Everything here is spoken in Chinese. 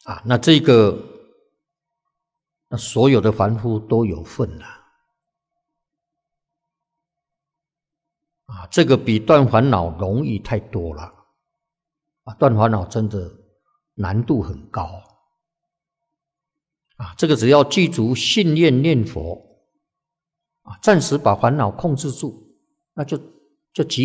那这个所有的凡夫都有份了。这个比断烦恼容易太多了。断烦恼真的难度很高。这个只要记住信念念佛，暂时把烦恼控制住，那就及